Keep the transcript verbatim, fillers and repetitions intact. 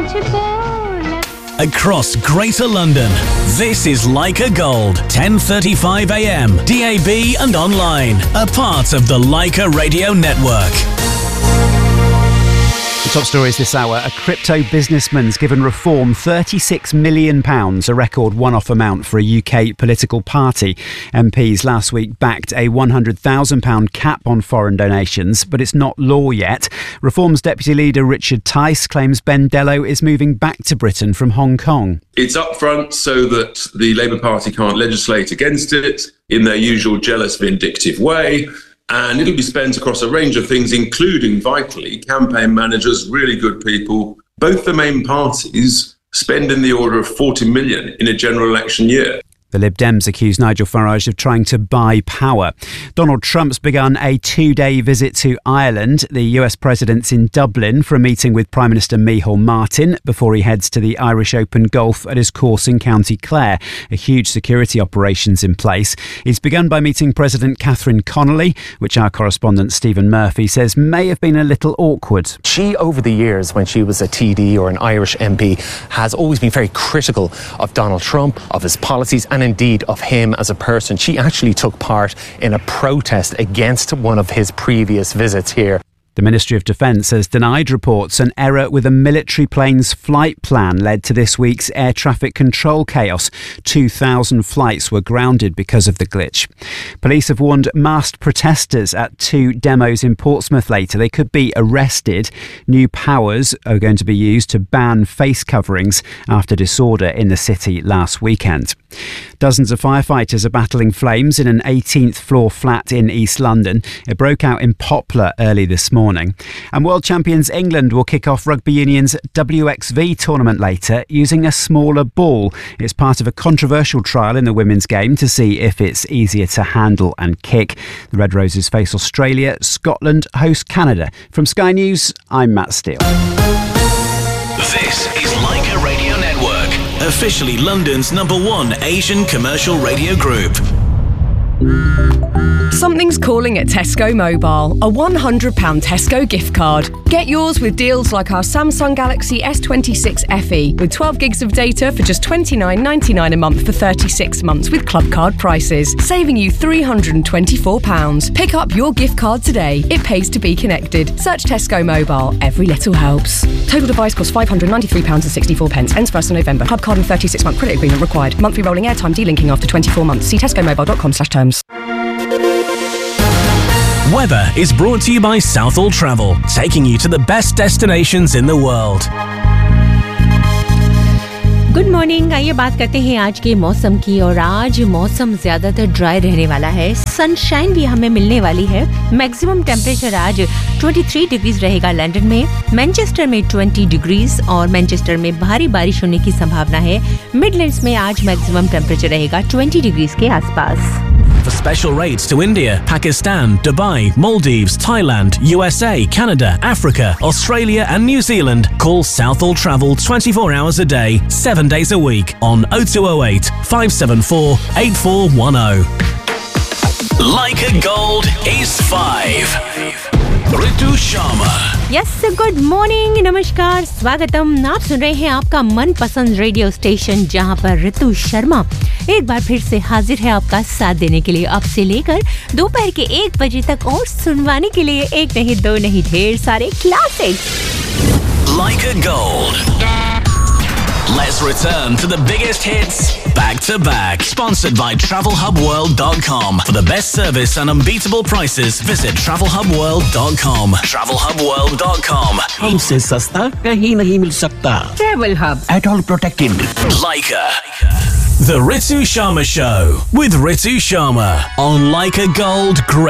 Across Greater London, this is Leica Gold, ten thirty-five a m, D A B and online, a part of the Leica Radio Network. The top stories this hour. A crypto businessman's given Reform thirty-six million pounds, a record one-off amount for a U K political party. M Ps last week backed a one hundred thousand pounds cap on foreign donations, but it's not law yet. Reform's deputy leader Richard Tice claims Ben Dello is moving back to Britain from Hong Kong. It's up front so that the Labour Party can't legislate against it in their usual jealous, vindictive way. And it'll be spent across a range of things, including, vitally, campaign managers, really good people. Both the main parties spend in the order of forty million in a general election year. The Lib Dems accuse Nigel Farage of trying to buy power. Donald Trump's begun a two-day visit to Ireland. The U S president's in Dublin for a meeting with Prime Minister Micheál Martin before he heads to the Irish Open Golf at his course in County Clare. A huge security operations in place. He's begun by meeting President Catherine Connolly, which our correspondent Stephen Murphy says may have been a little awkward. She, over the years, when she was a T D or an Irish M P, has always been very critical of Donald Trump, of his policies, and indeed of him as a person. She actually took part in a protest against one of his previous visits here. The Ministry of Defence has denied reports an error with a military plane's flight plan led to this week's air traffic control chaos. two thousand flights were grounded because of the glitch. Police have warned masked protesters at two demos in Portsmouth later they could be arrested. New powers are going to be used to ban face coverings after disorder in the city last weekend. Dozens of firefighters are battling flames in an eighteenth floor flat in East London. It broke out in Poplar early this morning. And world champions England will kick off Rugby Union's W X V tournament later using a smaller ball. It's part of a controversial trial in the women's game to see if it's easier to handle and kick. The Red Roses face Australia. Scotland host Canada. From Sky News, I'm Matt Steele. This is Leica Radio Network, officially London's number one Asian commercial radio group. Something's calling at Tesco Mobile. A one hundred pounds Tesco gift card. Get yours with deals like our Samsung Galaxy S twenty-six F E with twelve gigs of data for just twenty-nine ninety-nine a month for thirty-six months with club card prices, saving you three hundred twenty-four pounds. Pick up your gift card today. It pays to be connected. Search Tesco Mobile. Every little helps. Total device costs five hundred ninety-three pounds sixty-four. Ends first of November. Club card and thirty-six month credit agreement required. Monthly rolling airtime delinking after twenty-four months. See tesco mobile dot com slash terms. Weather is brought to you by Southall Travel, taking you to the best destinations in the world. Good morning. आइए बात करते हैं आज के मौसम की। और आज मौसम ज्यादातर ड्राई रहने वाला है। सनशाइन भी हमें मिलने वाली है। मैक्सिमम टेम्परेचर आज तेईस डिग्रीज रहेगा लंदन में, मैनचेस्टर में बीस डिग्रीज और मैनचेस्टर में भारी बारिश होने की संभावना है। मिडलैंड्स में आज मैक्सिमम टेम्परेचर रहेगा बीस डिग्रीज के आसपास। For special rates to India, Pakistan, Dubai, Maldives, Thailand, U S A, Canada, Africa, Australia and New Zealand, call Southall Travel twenty-four hours a day, seven days a week on oh two oh eight, five seven four, eight four one oh. Leica Gold is five. Ritu Sharma. Yes, good morning, नमस्कार, स्वागतम। आप सुन रहे हैं आपका मनपसंद radio station जहां पर ऋतु शर्मा एक बार फिर से हाजिर है आपका साथ देने के लिए, अब से लेकर दोपहर के एक बजे तक, और सुनवाने के लिए एक नहीं दो नहीं ढेर सारे classics. Leica Gold. Let's return to the biggest hits back to back. Sponsored by travel hub world dot com. For the best service and unbeatable prices, visit travel hub world dot com. travel hub world dot com. हमसे सस्ता कहीं नहीं मिल सकता। Travel Hub. At all protected. Leica. The Ritu Sharma Show with Ritu Sharma on Leica Gold. Great.